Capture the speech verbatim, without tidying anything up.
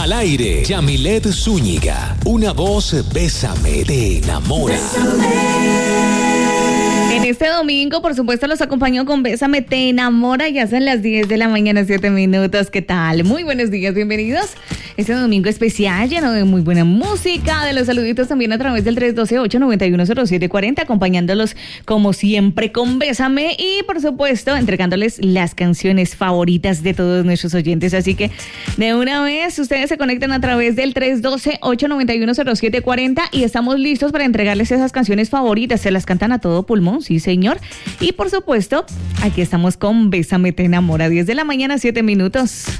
Al aire, Yamilet Zúñiga. Una voz, bésame, te enamora. En este domingo, por supuesto, los acompaño con Bésame, te enamora. Ya son las diez de la mañana, siete minutos. ¿Qué tal? Muy buenos días, bienvenidos. Este domingo especial, lleno de muy buena música, de los saluditos también a través del tres uno dos, ocho nueve uno, cero siete cuatro cero, acompañándolos como siempre con Bésame y, por supuesto, entregándoles las canciones favoritas de todos nuestros oyentes. Así que, de una vez, ustedes se conectan a través del tres uno dos, ocho nueve uno, cero siete cuatro cero y estamos listos para entregarles esas canciones favoritas. Se las cantan a todo pulmón, sí, señor. Y, por supuesto, aquí estamos con Bésame, te enamora. diez de la mañana, siete minutos.